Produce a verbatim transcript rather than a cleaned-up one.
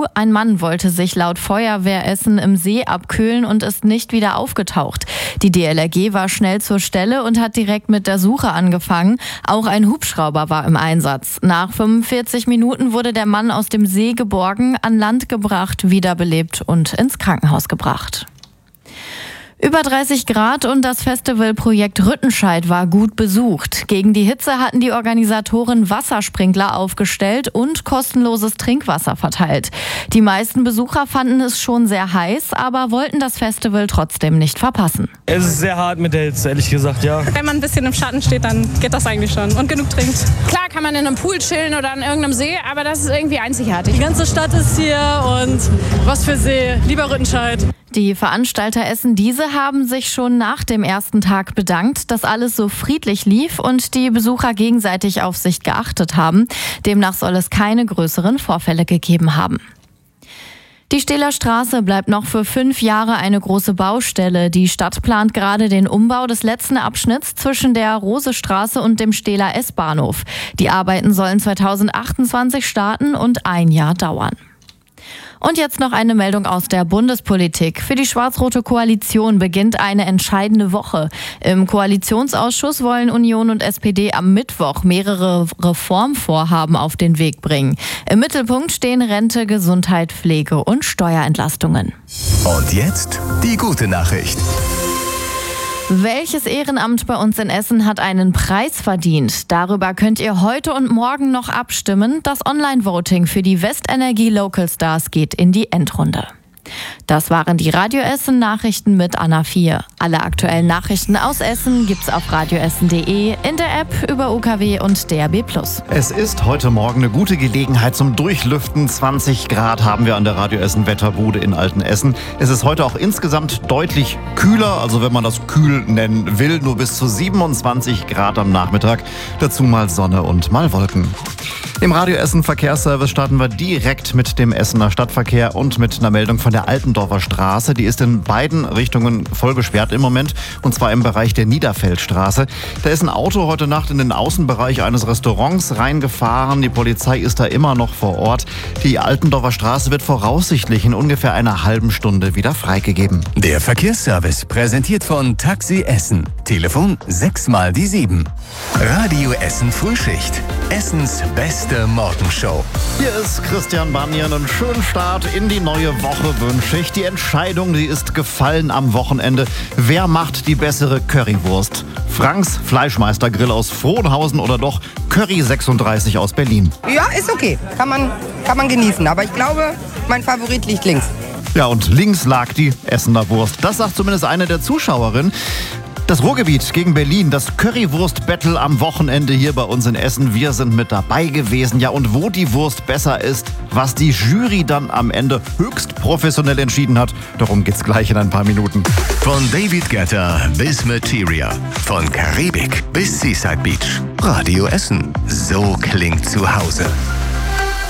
zu. Ein Mann wollte sich laut Feuerwehr Essen im See abkühlen und ist nicht wieder aufgetaucht. Die D L R G war schnell zur Stelle und hat direkt mit der Suche angefangen. Auch ein Hubschrauber war im Einsatz. Nach fünfundvierzig Minuten wurde der Mann aus dem See geborgen, an Land gebracht, wiederbelebt und ins Krankenhaus gebracht. Über dreißig Grad und das Festivalprojekt Rüttenscheid war gut besucht. Gegen die Hitze hatten die Organisatoren Wassersprinkler aufgestellt und kostenloses Trinkwasser verteilt. Die meisten Besucher fanden es schon sehr heiß, aber wollten das Festival trotzdem nicht verpassen. Es ist sehr hart mit der Hitze, ehrlich gesagt, ja. Wenn man ein bisschen im Schatten steht, dann geht das eigentlich schon und genug trinkt. Klar kann man in einem Pool chillen oder an irgendeinem See, aber das ist irgendwie einzigartig. Die ganze Stadt ist hier und was für See, lieber Rüttenscheid. Die Veranstalter Essen Diese haben sich schon nach dem ersten Tag bedankt, dass alles so friedlich lief und die Besucher gegenseitig auf sich geachtet haben. Demnach soll es keine größeren Vorfälle gegeben haben. Die Stehler Straße bleibt noch für fünf Jahre eine große Baustelle. Die Stadt plant gerade den Umbau des letzten Abschnitts zwischen der Rosestraße und dem Stehler S-Bahnhof. Die Arbeiten sollen zweitausendachtundzwanzig starten und ein Jahr dauern. Und jetzt noch eine Meldung aus der Bundespolitik. Für die schwarz-rote Koalition beginnt eine entscheidende Woche. Im Koalitionsausschuss wollen Union und S P D am Mittwoch mehrere Reformvorhaben auf den Weg bringen. Im Mittelpunkt stehen Rente, Gesundheit, Pflege und Steuerentlastungen. Und jetzt die gute Nachricht. Welches Ehrenamt bei uns in Essen hat einen Preis verdient? Darüber könnt ihr heute und morgen noch abstimmen. Das Online-Voting für die Westenergie Local Stars geht in die Endrunde. Das waren die Radio Essen Nachrichten mit Anna vier. Alle aktuellen Nachrichten aus Essen gibt's auf radioessen punkt de, in der App, über U K W und D A B plus. Es ist heute Morgen eine gute Gelegenheit zum Durchlüften. zwanzig Grad haben wir an der Radio Essen Wetterbude in Altenessen. Es ist heute auch insgesamt deutlich kühler, also wenn man das kühl nennen will, nur bis zu siebenundzwanzig Grad am Nachmittag. Dazu mal Sonne und mal Wolken. Im Radio Essen Verkehrsservice starten wir direkt mit dem Essener Stadtverkehr und mit einer Meldung von der Altendorfer Straße. Die ist in beiden Richtungen voll gesperrt im Moment, und zwar im Bereich der Niederfeldstraße. Da ist ein Auto heute Nacht in den Außenbereich eines Restaurants reingefahren. Die Polizei ist da immer noch vor Ort. Die Altendorfer Straße wird voraussichtlich in ungefähr einer halben Stunde wieder freigegeben. Der Verkehrsservice präsentiert von Taxi Essen. Telefon sechs mal die sieben. Radio Essen Frühschicht. Essens beste Morgenshow. Hier ist Christian Bannier. Einen schönen Start in die neue Woche wünsche ich. Die Entscheidung, die ist gefallen am Wochenende. Wer macht die bessere Currywurst? Franks Fleischmeistergrill aus Frohnhausen oder doch Curry sechsunddreißig aus Berlin? Ja, ist okay. Kann man, kann man genießen. Aber ich glaube, mein Favorit liegt links. Ja, und links lag die Essener Wurst. Das sagt zumindest eine der Zuschauerinnen. Das Ruhrgebiet gegen Berlin, das Currywurst-Battle am Wochenende hier bei uns in Essen. Wir sind mit dabei gewesen. Ja, und wo die Wurst besser ist, was die Jury dann am Ende höchst professionell entschieden hat, darum geht's gleich in ein paar Minuten. Von David Guetta bis Materia, von Karibik bis Seaside Beach. Radio Essen, so klingt zu Hause.